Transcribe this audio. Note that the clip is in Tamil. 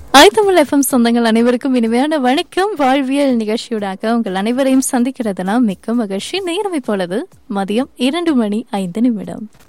ஐத்தமிழ் எஃப்எம் சொந்தங்கள் அனைவருக்கும் இனிமையான வணக்கம். வாழ்வியல் நிகழ்ச்சியூடாக உங்கள் அனைவரையும் சந்திக்கிறதுனா மிக்க மகிழ்ச்சி. நேரம் இப்பொழுது மதியம் 2:05.